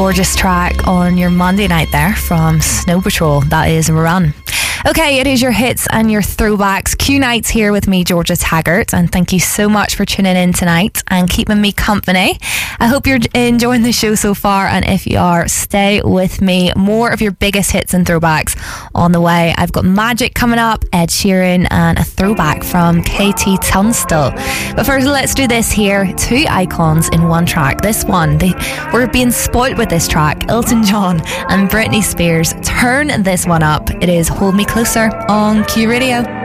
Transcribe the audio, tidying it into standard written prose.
gorgeous track on your Monday night there from Snow Patrol. That is Run. Okay, it is your hits and your throwbacks. Q Nights here with me, Georgia Taggart, and thank you so much for tuning in tonight and keeping me company. I hope you're enjoying the show so far, and if you are, stay with me. More of your biggest hits and throwbacks on the way. I've got Magic coming up, Ed Sheeran, and a throwback from KT Tunstall. But first, let's do this here. Two icons in one track. This one, we're being spoilt with this track. Elton John and Britney Spears. Turn this one up. It is Hold Me Closer on Q Radio.